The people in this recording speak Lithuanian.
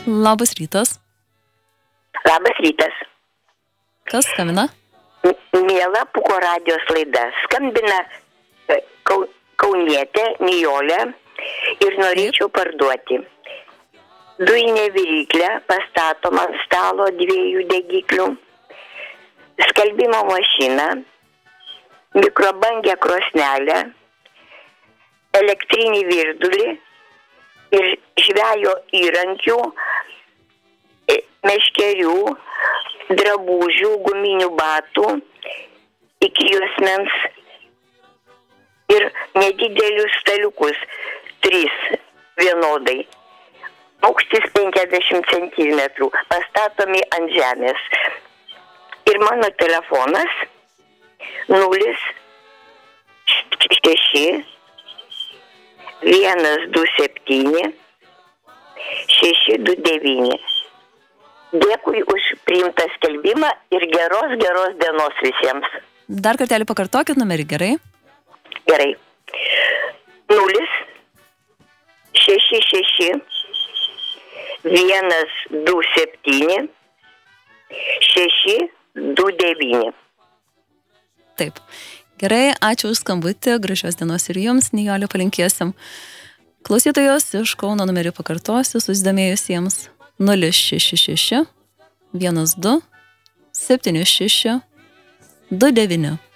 Labas rytas. Labas rytas. Kas skambina? Miela Puko radijos laida. Skambina kaunietė Nijolė ir norėčiau parduoti. Dujinė viryklė pastatoma ant stalo 2 degiklių, skalbimo mašiną, mikrobangę krosnelę, elektrinį virdulį ir žvejo įrankių, meškerių, drabužių, guminių batų iki juosmens ir nedidelius staliukus, 3 vienodai. Aukštis 50 centimetrų, pastatomi ant žemės. Ir mano telefonas 0 6 127 629. Dėkui už priimtą skelbimą ir geros dienos visiems. Dar kartelį pakartokit numerį, gerai? Gerai. 0 6 127 629. Taip. Gerai, ačiū už skambutį, gražios dienos ir jums, Nijolė, palinkėsim. Klausytojos iš Kauno numerį pakartosiu, susidomėjusiems 066 12 76 29.